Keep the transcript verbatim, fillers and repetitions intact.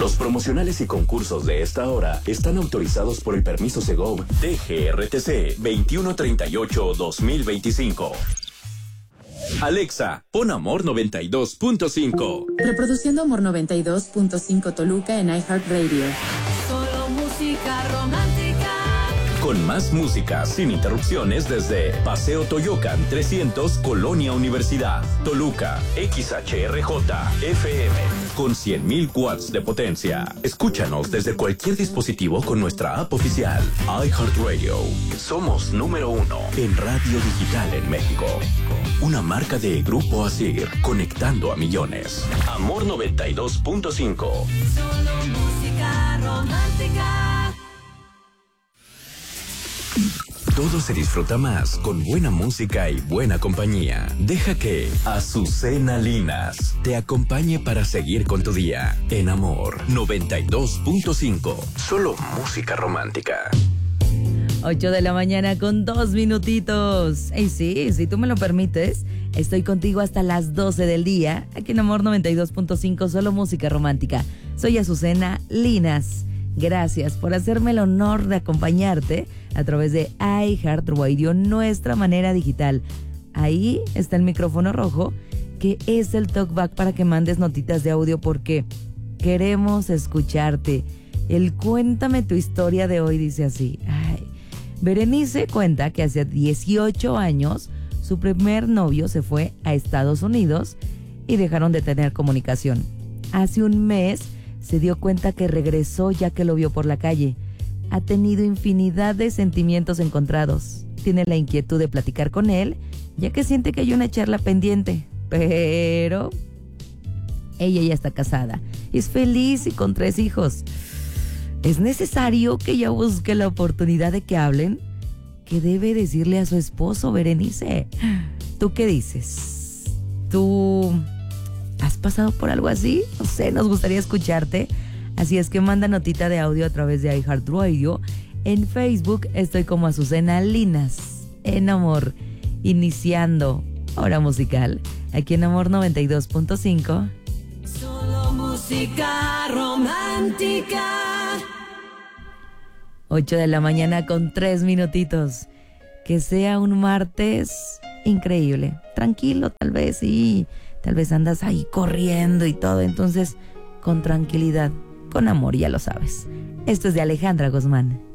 Los promocionales y concursos de esta hora están autorizados por el permiso Segov D G R T C veintiuno treinta y ocho dos mil veinticinco. Alexa, pon Amor noventa y dos punto cinco. Reproduciendo Amor noventa y dos punto cinco Toluca en iHeartRadio. Solo música romántica. Con más música sin interrupciones desde Paseo Toyocan trescientos, Colonia Universidad, Toluca, X H R J F M, con cien mil watts de potencia. Escúchanos desde cualquier dispositivo con nuestra app oficial, iHeartRadio. Somos número uno en radio digital en México. Una marca de Grupo Asir, conectando a millones. Amor noventa y dos punto cinco. Solo música romántica. Todo se disfruta más con buena música y buena compañía. Deja que Azucena Linas te acompañe para seguir con tu día. En Amor noventa y dos punto cinco. Solo música romántica. ocho de la mañana con dos minutitos. Y sí, si tú me lo permites, estoy contigo hasta las doce del día. Aquí en Amor noventa y dos punto cinco, solo música romántica. Soy Azucena Linas. Gracias por hacerme el honor de acompañarte a través de iHeartRadio, nuestra manera digital. Ahí está el micrófono rojo, que es el talkback para que mandes notitas de audio porque queremos escucharte. El cuéntame tu historia de hoy dice así. Ay, Berenice cuenta que hace dieciocho años su primer novio se fue a Estados Unidos y dejaron de tener comunicación. Hace un mes se dio cuenta que regresó ya que lo vio por la calle. Ha tenido infinidad de sentimientos encontrados. Tiene la inquietud de platicar con él, ya que siente que hay una charla pendiente. Pero ella ya está casada, es feliz y con tres hijos. ¿Es necesario que ella busque la oportunidad de que hablen? ¿Qué debe decirle a su esposo, Berenice? ¿Tú qué dices? ¿Tú has pasado por algo así? No sé, nos gustaría escucharte. Así es que manda notita de audio a través de iHeartRadio. En Facebook estoy como Azucena Linas. En Amor, iniciando hora musical. Aquí en Amor noventa y dos punto cinco. Solo música romántica. ocho de la mañana con tres minutitos. Que sea un martes increíble. Tranquilo, tal vez, sí. Tal vez andas ahí corriendo y todo. Entonces, con tranquilidad, con amor, ya lo sabes. Esto es de Alejandra Guzmán.